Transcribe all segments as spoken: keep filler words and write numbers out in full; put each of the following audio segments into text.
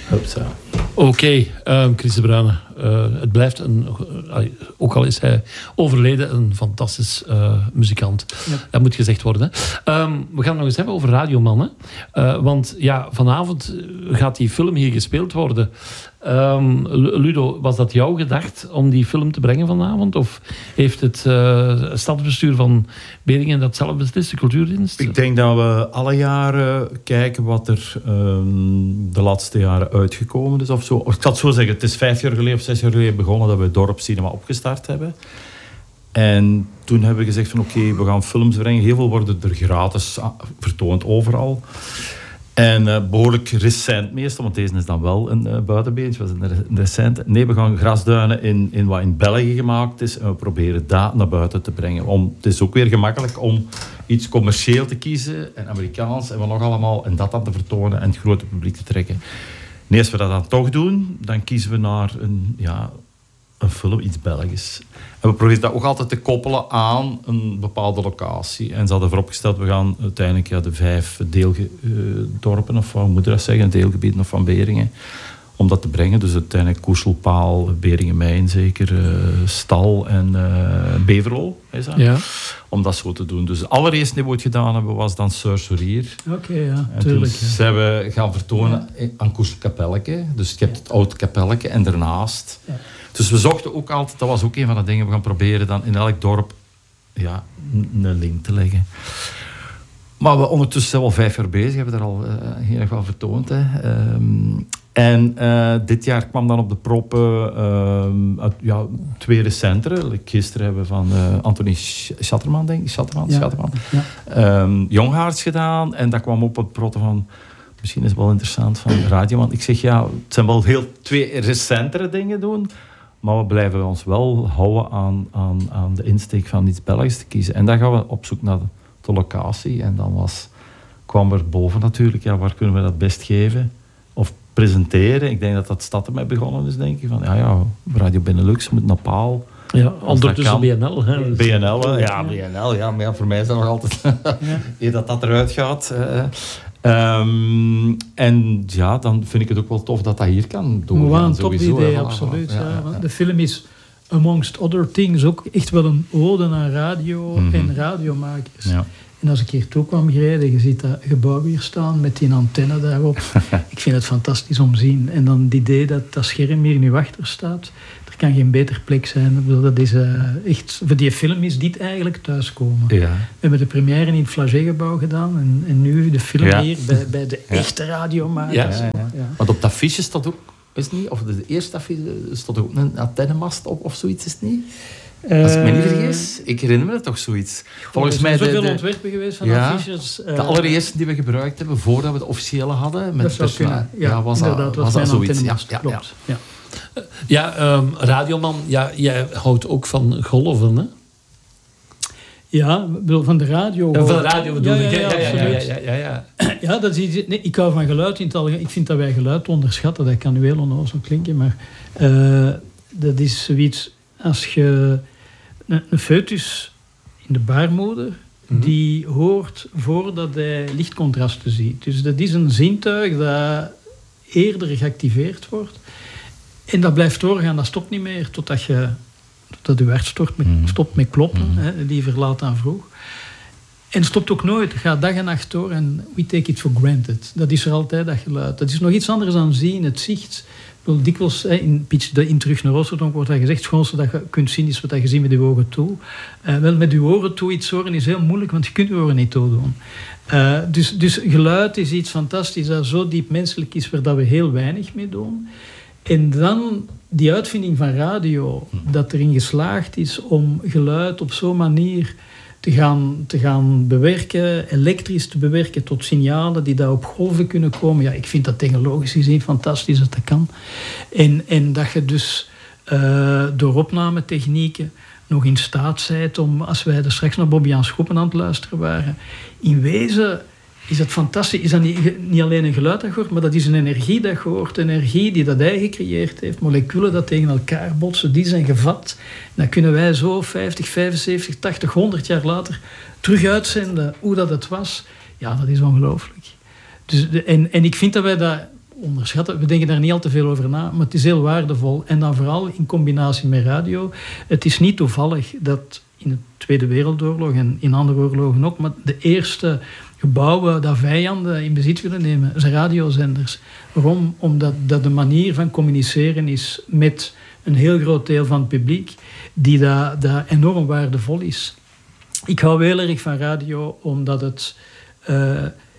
Hupsa. Oké, okay, uh, Chris de Bruyne. Uh, het blijft, een, uh, ook al is hij overleden, een fantastisch uh, muzikant. Ja. Dat moet gezegd worden. Hè. Um, we gaan het nog eens hebben over Radioman. Hè. Uh, want ja, vanavond gaat die film hier gespeeld worden. Um, Ludo, was dat jouw gedacht om die film te brengen vanavond? Of heeft het uh, stadsbestuur van Beringen dat zelf beslist, de cultuurdienst? Ik denk dat we alle jaren kijken wat er um, de laatste jaren uitgekomen is. Of zo. Ik zal het zo zeggen, het is vijf jaar geleden of zes jaar geleden begonnen dat we het dorpscinema opgestart hebben. En toen hebben we gezegd van oké, okay, we gaan films brengen. Heel veel worden er gratis vertoond overal. En uh, behoorlijk recent meestal, want deze is dan wel een uh, buitenbeentje, was een, een recent. Nee, we gaan grasduinen in, in wat in België gemaakt is en we proberen dat naar buiten te brengen. Om, het is ook weer gemakkelijk om iets commercieel te kiezen en Amerikaans en wat nog allemaal en dat dan te vertonen en het grote publiek te trekken. Nee, als we dat dan toch doen, dan kiezen we naar een, ja, een film, iets Belgisch. En we proberen dat ook altijd te koppelen aan een bepaalde locatie. En ze hadden vooropgesteld, we gaan uiteindelijk ja, de vijf deeldorpen, of wat moet je dat zeggen, deelgebieden van Beringen, om dat te brengen. Dus uiteindelijk Koerselpaal, Beringen-Mijn zeker, uh, Stal en uh, Beverlo. Is dat? Ja. Om dat zo te doen. Dus het allereerste die we ooit gedaan hebben, was dan Seur-sur-Ier. Oké, okay, ja, en tuurlijk. toen ja. zijn we gaan vertonen ja. aan Koerselkapelleke. Dus je hebt het oude kapelleke en daarnaast... Ja. Dus we zochten ook altijd, dat was ook een van de dingen, we gaan proberen dan in elk dorp ja, een link te leggen. Maar we ondertussen zijn we al vijf jaar bezig, hebben we er al uh, heel erg wel vertoond. Hè. Um, en uh, dit jaar kwam dan op de proppen uh, uit, ja, twee recentere. Like gisteren hebben we van uh, Anthony Schatterman, denk ik, Schatterman, ja. Schatterman. Ja. Um, Jonghaarts gedaan. En dat kwam op het proppen van... Misschien is het wel interessant van radio. Want ik zeg ja, het zijn wel heel twee recentere dingen doen. Maar we blijven ons wel houden aan, aan, aan de insteek van iets Belgisch te kiezen. En dan gaan we op zoek naar de, de locatie. En dan was, kwam er boven natuurlijk, ja, waar kunnen we dat best geven? Of presenteren. Ik denk dat dat stad ermee begonnen is, denk ik. Van, ja, ja, Radio Benelux moet naar Paal. Ja, ondertussen B N L. Hè. B N L, hè. Ja, B N L. Ja, maar ja, voor mij is dat nog altijd... Ja. Eer dat dat eruit gaat... Uh, Um, en ja, dan vind ik het ook wel tof dat dat hier kan doorgaan. Maar een top idee, absoluut. Ja, ja, ja. De film is, amongst other things, ook echt wel een ode aan radio mm-hmm. en radiomakers. Ja. En als ik hier toe kwam gereden, je ziet dat gebouw hier staan met die antenne daarop. Ik vind het fantastisch om te zien. En dan het idee dat dat scherm hier nu achter staat, er kan geen beter plek zijn. Dat is uh, echt, voor die film is dit eigenlijk thuiskomen. Ja. We hebben de première in het Flagey-gebouw gedaan en, en nu de film ja. hier bij, bij de ja. echte radiomakers. Ja, ja, ja. Ja. Want op dat affiche staat ook, is het niet? Of de eerste affiche staat ook een antennemast op of zoiets, is het niet? Als ik me niet vergis, ik herinner me dat toch zoiets. Volgens mij er zijn zoveel ontwerpen geweest van ja, affiches. Uh, de allereerste die we gebruikt hebben, voordat we de officiële hadden. Met dat zou kunnen. Ja, ja, was dat, was was dat zoiets. Ja, ja, klopt. Ja. Ja, ja um, Radioman, ja, jij houdt ook van golven, hè? Ja, van de radio. Ja, van de radio bedoel ik. Ja, ja, ja, ja, ja, ja, ja, ja. ja, dat is iets, nee, ik hou van geluid in het algemeen. Ik vind dat wij geluid onderschatten. Dat kan nu heel onnozel klinken, maar uh, dat is zoiets als je... Een, een foetus in de baarmoeder, mm-hmm. die hoort voordat hij lichtcontrasten ziet. Dus dat is een zintuig dat eerder geactiveerd wordt. En dat blijft doorgaan, dat stopt niet meer totdat je totdat je hart stopt met, mm-hmm. stopt met kloppen. Mm-hmm. Hè, die verlaat aan vroeg. En stopt ook nooit. Het gaat dag en nacht door en we take it for granted. Dat is er altijd, dat geluid. Dat is nog iets anders dan zien, het zicht. Wel, dikwijls in Pitch in Terug naar Oosterdonk wordt dat gezegd, het schoonste dat je kunt zien is wat je ziet met je ogen toe. Uh, wel, met je oren toe iets horen is heel moeilijk, want je kunt je oren niet toe doen. Uh, dus, dus geluid is iets fantastisch dat zo diep menselijk is, waar dat we heel weinig mee doen. En dan die uitvinding van radio, dat erin geslaagd is om geluid op zo'n manier te gaan, te gaan bewerken, elektrisch te bewerken tot signalen die daar op golven kunnen komen. Ja, ik vind dat technologisch gezien fantastisch dat dat kan. En, en dat je dus uh, door opnametechnieken nog in staat bent om, als wij er straks naar Bobby aan Schoppen aan het luisteren waren, in wezen is dat fantastisch. Is dat niet, niet alleen een geluid dat je hoort, maar dat is een energie dat je hoort. Een energie die dat hij gecreëerd heeft. Moleculen dat tegen elkaar botsen, die zijn gevat. En dan kunnen wij zo vijftig, vijfenzeventig, tachtig, honderd jaar later terug uitzenden hoe dat het was. Ja, dat is ongelooflijk. Dus de, en, en ik vind dat wij dat onderschatten. We denken daar niet al te veel over na, maar het is heel waardevol. En dan vooral in combinatie met radio. Het is niet toevallig dat in de Tweede Wereldoorlog en in andere oorlogen ook, maar de eerste gebouwen dat vijanden in bezit willen nemen, zijn radiozenders. Waarom? Omdat dat de manier van communiceren is met een heel groot deel van het publiek, die dat, dat enorm waardevol is. Ik hou heel erg van radio, omdat het uh,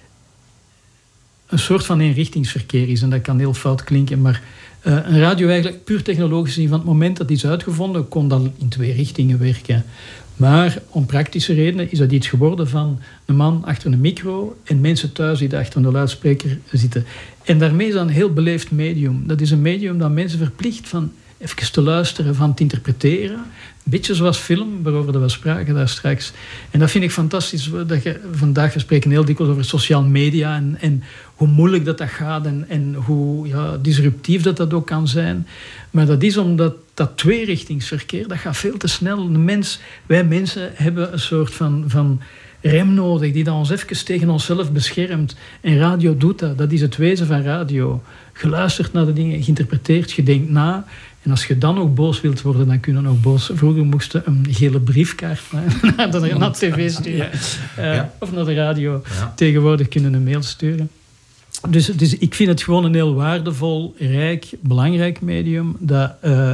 een soort van eenrichtingsverkeer is. En dat kan heel fout klinken, maar uh, een radio eigenlijk puur technologisch gezien, van het moment dat het is uitgevonden, kon dat in twee richtingen werken. Maar om praktische redenen is dat iets geworden van een man achter een micro en mensen thuis die achter een luidspreker zitten. En daarmee is dat een heel beleefd medium. Dat is een medium dat mensen verplicht van even te luisteren, van te interpreteren. Een beetje zoals film, waarover we spraken daar straks. En dat vind ik fantastisch. Dat je, vandaag we spreken heel dikwijls over sociale media en, en hoe moeilijk dat, dat gaat en, en hoe ja, disruptief dat, dat ook kan zijn. Maar dat is omdat dat tweerichtingsverkeer, dat gaat veel te snel. De mens, wij mensen hebben een soort van, van rem nodig die dat ons even tegen onszelf beschermt. En radio doet dat. Dat is het wezen van radio. Je luistert naar de dingen, je interpreteert, je denkt na. En als je dan ook boos wilt worden, dan kun je nog boos. Vroeger moesten een gele briefkaart naar de, naar de tv sturen. Uh, ja. Of naar de radio. Ja. Tegenwoordig kunnen een mail sturen. Dus, dus ik vind het gewoon een heel waardevol, rijk, belangrijk medium. Dat, uh,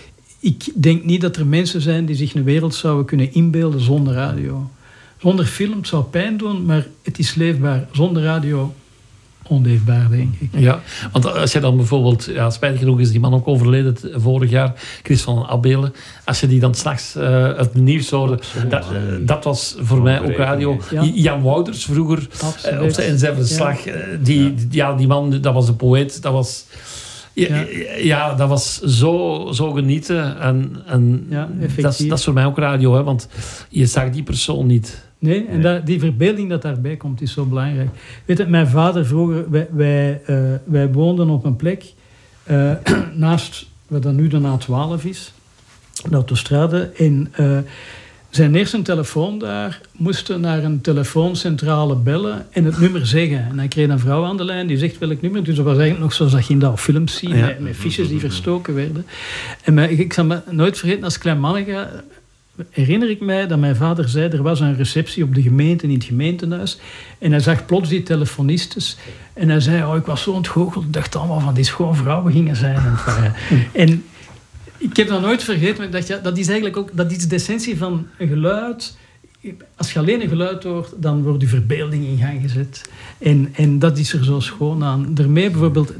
ik denk niet dat er mensen zijn die zich een wereld zouden kunnen inbeelden zonder radio. Zonder film, het zou pijn doen, maar het is leefbaar. Zonder radio, onleefbaar, denk ik. Ja, want als je dan bijvoorbeeld, ja, spijtig genoeg is die man ook overleden vorig jaar, Chris van Abelen. Als je die dan s'nachts uh, het nieuws hoorde, dat, uh, dat was voor mij ook radio. Ja. Jan Wouters vroeger, uh, op zijn verslag, ja. die, ja, die man, dat was een poëet, dat was... Ja, ja. ja, dat was zo, zo genieten. En, en ja, dat, dat is voor mij ook radio, hè, want je zag die persoon niet. Nee, en dat, die verbeelding dat daarbij komt is zo belangrijk. Weet je, mijn vader vroeger, wij, wij, uh, wij woonden op een plek uh, naast wat dan nu de A twaalf is, de autostrade. En uh, zijn eerste telefoon daar moesten naar een telefooncentrale bellen en het nummer zeggen. En hij kreeg een vrouw aan de lijn die zegt welk nummer. Dus dat was eigenlijk nog zoals dat je in dat films ziet, ja. met, met fiches die verstoken werden. En mij, ik zal me nooit vergeten, als klein manneke herinner ik mij dat mijn vader zei, er was een receptie op de gemeente in het gemeentehuis en hij zag plots die telefonistes en hij zei, oh, ik was zo ontgoocheld, ik dacht allemaal van die schoon vrouwen gingen zijn. En ik heb dat nooit vergeten, maar ik dacht, ja, dat is eigenlijk ook dat is de essentie van een geluid. Als je alleen een geluid hoort, dan wordt je verbeelding in gang gezet. En, en dat is er zo schoon aan. Daarmee bijvoorbeeld